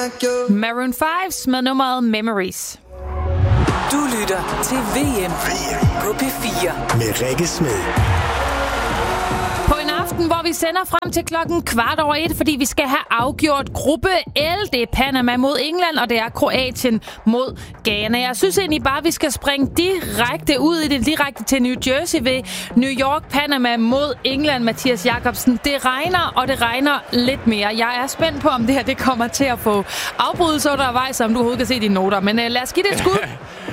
Maroon 5's med nummeret Memories. Du lytter til VM på P4 med Rikke Smed. På en aften, hvor vi sender frem til 1:15, fordi vi skal have afgjort gruppe L. Det er Panama mod England, og det er Kroatien mod Ghana. Jeg synes egentlig bare, vi skal springe direkte ud i det, direkte til New Jersey ved New York, Panama mod England, Mathias Jakobsen. Det regner, og det regner lidt mere. Jeg er spændt på, om det her det kommer til at få afbrydelser undervejs, om du overhovedet kan se dine noter. Men lad os give det et skud.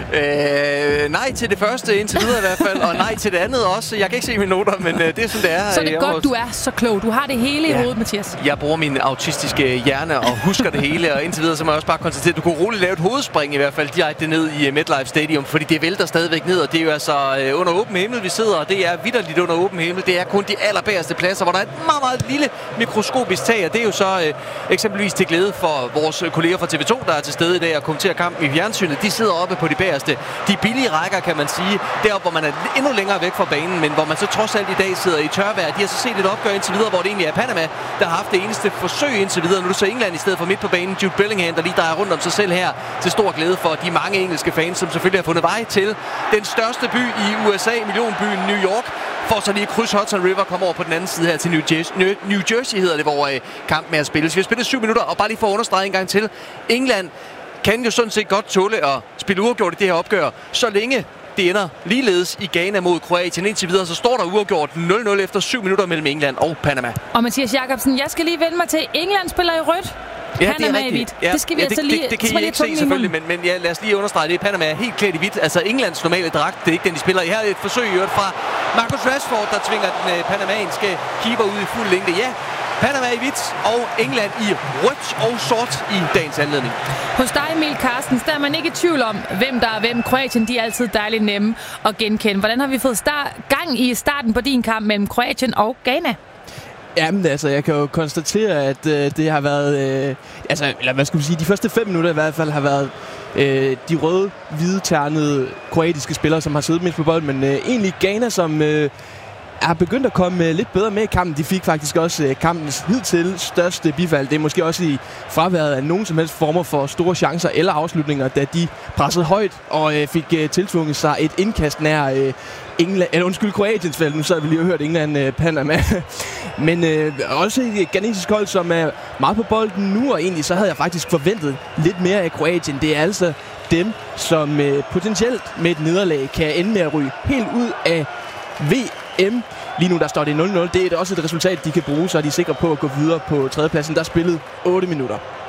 Nej til det første indtil videre i hvert fald, og nej til det andet også. Jeg kan ikke se mine noter, men det er sådan, det er. Så det er godt, du er så klog. Du har det hele i hovedet, Mathias. Jeg bruger min autistiske hjerne og husker det hele, og indtil videre så må jeg også bare konstatere, at du kunne roligt lave et hovedspring i hvert fald direkte ned i MetLife Stadium, fordi det vælter stadigvæk ned, og det er jo altså under åben himmel, vi sidder, og det er vitterligt under åben himmel. Det er kun de allerbæreste pladser, hvor der er et meget, meget lille mikroskopisk tag, og det er jo så eksempelvis til glæde for vores kolleger fra TV2, der er til stede i dag og kommenterer kampen i fjernsynet. De sidder oppe på de bagerste, de billige rækker, kan man sige, deroppe, hvor man er endnu længere væk fra banen, men hvor man så trods alt i dag sidder i tørvejr. De har så set et opgør indtil videre, hvor det egentlig er Panama, der har haft det eneste forsøg indtil videre. Nu er det så England i stedet for midt på banen. Jude Bellingham, der lige drejer rundt om sig selv her, til stor glæde for de mange engelske fans, som selvfølgelig har fundet vej til den største by i USA, millionbyen New York, for så lige kryds Hudson River, komme over på den anden side her til New Jersey hedder det, hvor kampen er at spille. Så vi har spillet 7 minutter, og bare lige for at understrege en gang til. England kan jo sådan set godt tåle at spille uafgjort i det her opgør, så længe det ender ligeledes i Ghana mod Kroatien. Indtil videre så står der uafgjort 0-0 efter 7 minutter mellem England og Panama. Og Mathias Jakobsen, jeg skal lige vende mig til, England spiller i rødt. Ja, Panama i hvidt. Det skal vi altså lige... Det kan I ikke se selvfølgelig, men ja, lad os lige understrege det. Panama er helt klædt i hvidt. Altså Englands normale dragt, det er ikke den, de spiller. Her er et forsøg i øvrigt fra Marcus Rashford, der tvinger den panamanske keeper ud i fuld længde. Ja, Panama i hvidt og England i rødt og sort i dagens anledning. Hos dig, Emil Carstens, der er man ikke i tvivl om, hvem der er hvem. Kroatien, de er altid dejligt nemme at genkende. Hvordan har vi fået gang i starten på din kamp mellem Kroatien og Ghana? Jamen altså, jeg kan jo konstatere, at det har været, eller hvad skal vi sige, de første 5 minutter i hvert fald har været de røde, hvide, ternede kroatiske spillere, som har siddet mindst på bolden, men egentlig Ghana, som er begyndt at komme lidt bedre med i kampen. De fik faktisk også kampens hidtil største bifald. Det er måske også i fraværet af nogen som helst former for store chancer eller afslutninger, da de pressede højt og fik tiltvunget sig et indkast nær Kroatiens felt. Nu så vi lige og hørt England, Panama. Men også et ghanesisk hold, som er meget på bolden nu, og egentlig så havde jeg faktisk forventet lidt mere af Kroatien. Det er altså dem, som potentielt med et nederlag kan ende med at ryge helt ud af VM. Lige nu der står det 0-0. Det er også et resultat, de kan bruge, så er de sikre på at gå videre på tredjepladsen. Der er spillet 8 minutter.